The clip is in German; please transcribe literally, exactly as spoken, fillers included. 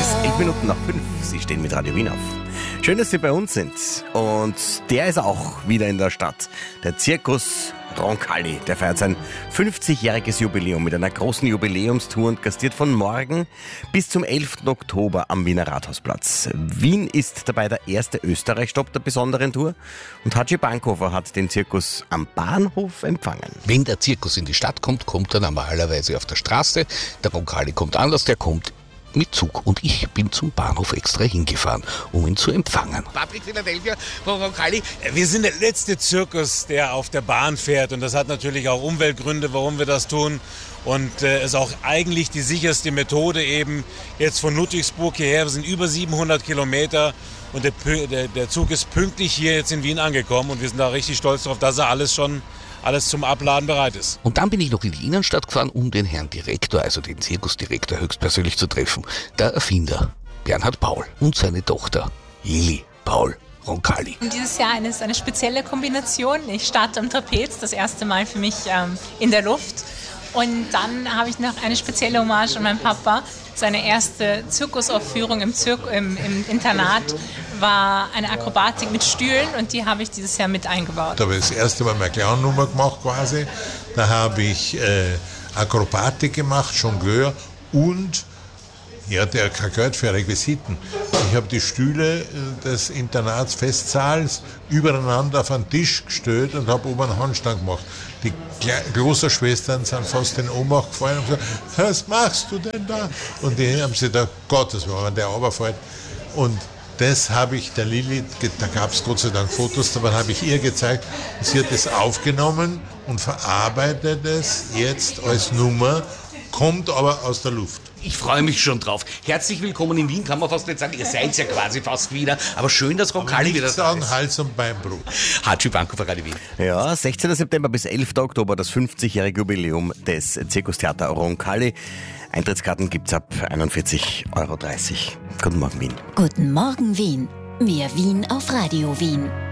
Elf Minuten nach fünf. Sie stehen mit Radio Wien auf. Schön, dass Sie bei uns sind. Und der ist auch wieder in der Stadt. Der Zirkus Roncalli. Der feiert sein fünfzigjähriges Jubiläum mit einer großen Jubiläumstour und gastiert von morgen bis zum elften Oktober am Wiener Rathausplatz. Wien ist dabei der erste Österreich-Stopp der besonderen Tour. Und Hatschi Bankhofer hat den Zirkus am Bahnhof empfangen. Wenn der Zirkus in die Stadt kommt, kommt er normalerweise auf der Straße. Der Roncalli kommt anders, der kommt mit Zug. Und ich bin zum Bahnhof extra hingefahren, um ihn zu empfangen. Patrick Philadelphia von Roncalli. Wir sind der letzte Zirkus, der auf der Bahn fährt. Und das hat natürlich auch Umweltgründe, warum wir das tun. Und es äh, ist auch eigentlich die sicherste Methode eben jetzt von Ludwigsburg hierher. Wir sind über siebenhundert Kilometer. Und der, der, der Zug ist pünktlich hier jetzt in Wien angekommen. Und wir sind da richtig stolz drauf, dass er alles schon alles zum Abladen bereit ist. Und dann bin ich noch in die Innenstadt gefahren, um den Herrn Direktor, also den Zirkusdirektor, höchstpersönlich zu treffen. Der Erfinder, Bernhard Paul, und seine Tochter, Lili Paul Roncalli. Dieses Jahr ist eine spezielle Kombination. Ich starte am Trapez, das erste Mal für mich ähm, in der Luft. Und dann habe ich noch eine spezielle Hommage an meinen Papa. Seine erste Zirkusaufführung im, Zirk- im, im Internat war eine Akrobatik mit Stühlen und die habe ich dieses Jahr mit eingebaut. Da habe ich das erste Mal meine Clown-Nummer gemacht quasi. Da habe ich äh, Akrobatik gemacht, Jongleur und ich hatte ja kein Geld für Requisiten. Ich habe die Stühle des Internatsfestsaals übereinander auf einen Tisch gestellt und habe oben einen Handstand gemacht. Die Klosterschwestern sind fast in Ohnmacht gefallen und gesagt, was machst du denn da? Und die haben sich gedacht, Gottes Willen, wenn der runterfällt. Und das habe ich der Lili, da gab es Gott sei Dank Fotos, aber habe ich ihr gezeigt. Und sie hat es aufgenommen und verarbeitet es jetzt als Nummer, kommt aber aus der Luft. Ich freue mich schon drauf. Herzlich willkommen in Wien, kann man fast nicht sagen. Ihr seid ja quasi fast wieder. Aber schön, dass Roncalli wieder da ist. Hals- und Beinbruch. Hatschi Bankhofer, Radio Wien. Ja, sechzehnten September bis elften Oktober, das fünfzigjährige Jubiläum des Zirkustheater Roncalli. Eintrittskarten gibt's ab einundvierzig Euro dreißig. Guten Morgen, Wien. Guten Morgen, Wien. Mehr Wien auf Radio Wien.